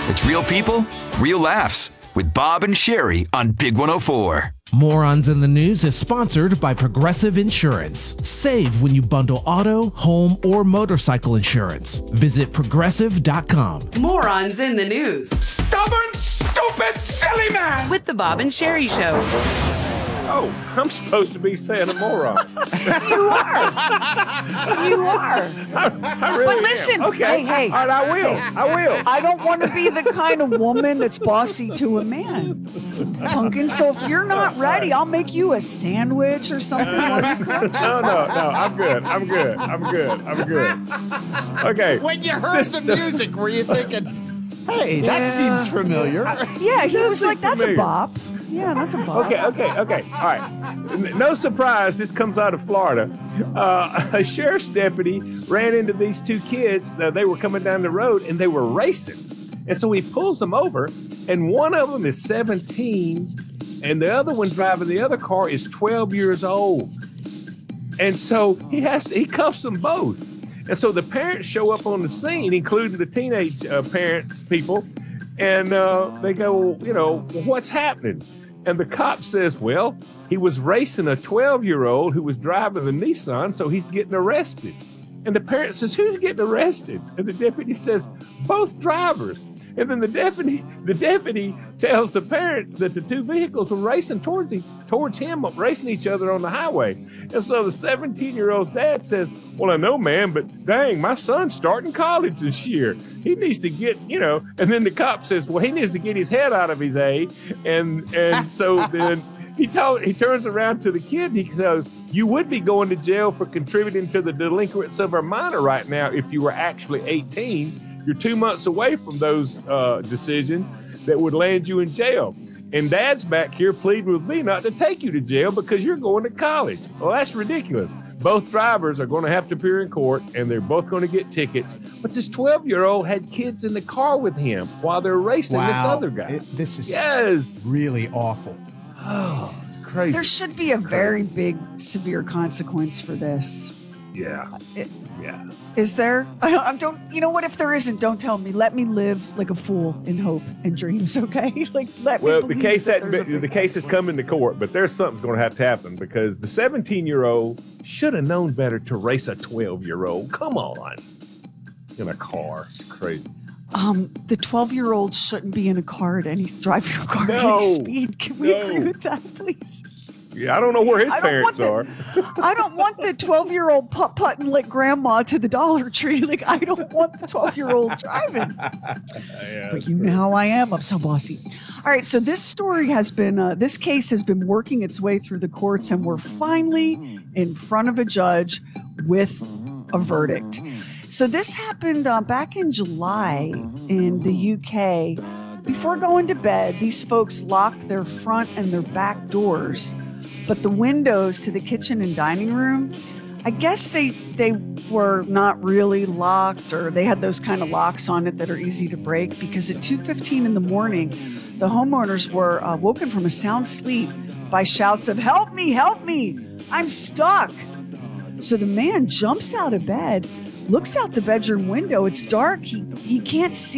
It's real people, real laughs with Bob and Sherry on Big 104. Morons in the News is sponsored by Progressive Insurance. Save when you bundle auto, home, or motorcycle insurance. Visit progressive.com. Morons in the News. Stubborn, stupid, silly man. With the Bob and Sherry Show. Oh, I'm supposed to be saying a moron. You are. You are. I really But listen, am. Okay. hey. All right, I will. I don't want to be the kind of woman that's bossy to a man. Pumpkin, so if you're not ready, I'll make you a sandwich or something. While you cook. No, I'm good. Okay. When you heard the music, were you thinking, hey, that seems familiar? Yeah, he was like, that's familiar. a bop. Yeah, that's a bop. Okay. All right. No surprise, this comes out of Florida. A sheriff's deputy ran into these two kids. They were coming down the road, and they were racing. And so he pulls them over, and one of them is 17, and the other one driving the other car is 12 years old. And so he cuffs them both. And so the parents show up on the scene, including the teenage people, and they go, what's happening? And the cop says, well, he was racing a 12-year-old who was driving the Nissan, so he's getting arrested. And the parent says, who's getting arrested? And the deputy says, both drivers. And then the deputy tells the parents that the two vehicles were racing towards him, racing each other on the highway. And so the 17-year-old's dad says, well, I know, man, but dang, my son's starting college this year. He needs to get, and then the cop says, well, he needs to get his head out of his A. And so then he turns around to the kid and he says, you would be going to jail for contributing to the delinquents of a minor right now if you were actually 18. You're 2 months away from those decisions that would land you in jail. And Dad's back here pleading with me not to take you to jail because you're going to college. Well, that's ridiculous. Both drivers are going to have to appear in court, and they're both going to get tickets. But this 12-year-old had kids in the car with him while they're racing this other guy. This is really awful. Oh, crazy. There should be a very big, severe consequence for this. Yeah. Yeah. Is there? I don't. You know what? If there isn't, don't tell me. Let me live like a fool in hope and dreams. Okay. Let me. Well, believe the case is coming to court, but there's something's going to have to happen because the 17-year-old should have known better to race a 12-year-old. Come on, in a car. It's crazy. The 12-year-old shouldn't be in a car driving a car at any speed. Can we agree with that, please? Yeah, I don't know where his parents are. I don't want the 12-year-old putt-putting like grandma to the Dollar Tree. Like, I don't want the 12-year-old driving. Yeah, but you know how I am. I'm so bossy. All right, so this story has been, this case has been working its way through the courts, and we're finally in front of a judge with a verdict. So this happened back in July in the UK. Before going to bed, these folks locked their front and their back doors, but the windows to the kitchen and dining room, I guess they were not really locked, or they had those kind of locks on it that are easy to break, because at 2:15 in the morning, the homeowners were woken from a sound sleep by shouts of, help me, I'm stuck. So the man jumps out of bed, looks out the bedroom window. It's dark. He can't see